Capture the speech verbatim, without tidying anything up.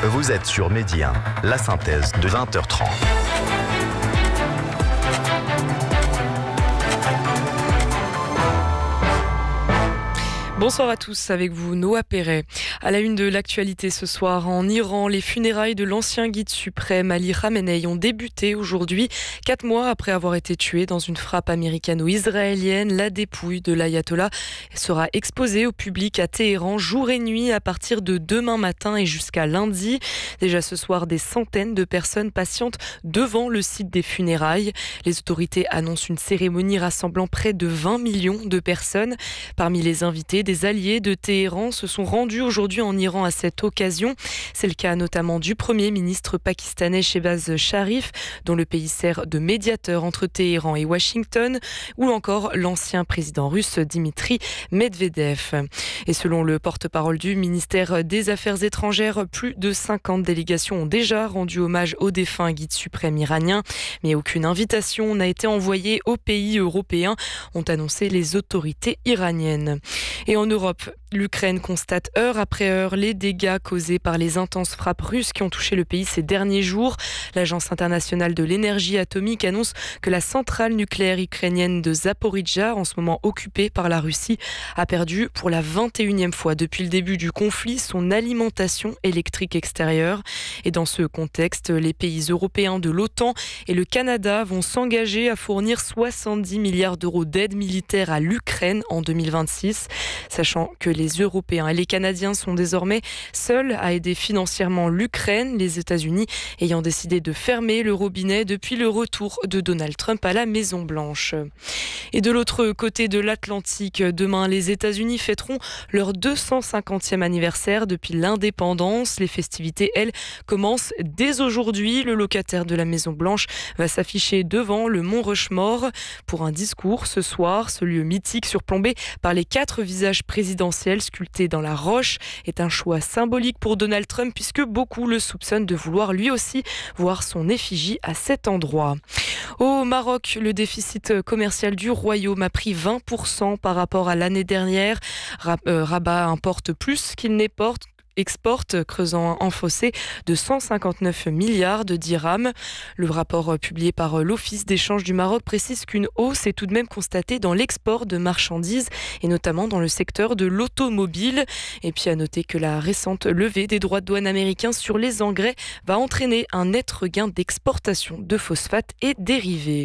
Vous êtes sur Midi un, la synthèse de vingt heures trente. Bonsoir à tous, avec vous Noah Perret. À la une de l'actualité ce soir, en Iran, les funérailles de l'ancien guide suprême Ali Khamenei ont débuté aujourd'hui, quatre mois après avoir été tué dans une frappe américano-israélienne. La dépouille de l'ayatollah sera exposée au public à Téhéran jour et nuit à partir de demain matin et jusqu'à lundi. Déjà ce soir, des centaines de personnes patientent devant le site des funérailles. Les autorités annoncent une cérémonie rassemblant près de vingt millions de personnes. Parmi les invités, des alliés de Téhéran se sont rendus aujourd'hui en Iran à cette occasion. C'est le cas notamment du Premier ministre pakistanais Shehbaz Sharif, dont le pays sert de médiateur entre Téhéran et Washington, ou encore l'ancien président russe Dimitri Medvedev. Et selon le porte-parole du ministère des Affaires étrangères, plus de cinquante délégations ont déjà rendu hommage au défunt guide suprême iranien, mais aucune invitation n'a été envoyée aux pays européens, ont annoncé les autorités iraniennes. Et en Europe, l'Ukraine constate heure après heure les dégâts causés par les intenses frappes russes qui ont touché le pays ces derniers jours. L'Agence internationale de l'énergie atomique annonce que la centrale nucléaire ukrainienne de Zaporijjia, en ce moment occupée par la Russie, a perdu pour la vingt et unième fois depuis le début du conflit son alimentation électrique extérieure. Et dans ce contexte, les pays européens de l'OTAN et le Canada vont s'engager à fournir soixante-dix milliards d'euros d'aide militaire à l'Ukraine en deux mille vingt-six, sachant que les Européens et les Canadiens sont désormais seuls à aider financièrement l'Ukraine, les États-Unis ayant décidé de fermer le robinet depuis le retour de Donald Trump à la Maison-Blanche. Et de l'autre côté de l'Atlantique, demain, les États-Unis fêteront leur deux cent cinquantième anniversaire depuis l'indépendance. Les festivités, elles, commencent dès aujourd'hui. Le locataire de la Maison-Blanche va s'afficher devant le mont Rushmore pour un discours ce soir. Ce lieu mythique surplombé par les quatre visages présidentiels sculpté dans la roche est un choix symbolique pour Donald Trump puisque beaucoup le soupçonnent de vouloir lui aussi voir son effigie à cet endroit. Au Maroc, le déficit commercial du royaume a pris vingt pour cent par rapport à l'année dernière. Rabat importe plus qu'il n'exporte. exporte, creusant un fossé de cent cinquante-neuf milliards de dirhams. Le rapport publié par l'Office d'échange du Maroc précise qu'une hausse est tout de même constatée dans l'export de marchandises et notamment dans le secteur de l'automobile. Et puis à noter que la récente levée des droits de douane américains sur les engrais va entraîner un net regain d'exportation de phosphate et dérivés.